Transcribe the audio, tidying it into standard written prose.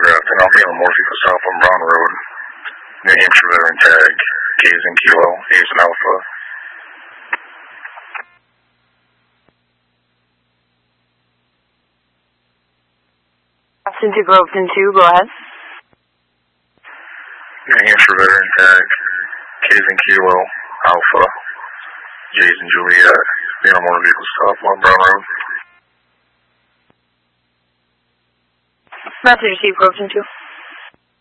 telegraphed, and I'll be on the Morpheus Stop on Brown Road, New Hampshire veteran tag, K's and Kilo, A's and Alpha. Austin to Groveton 2, go ahead. New Hampshire veteran tag, K's and Kilo, Alpha, J's and Juliet, be on motor vehicle stop on Brown Road. Message received, Groveton 2.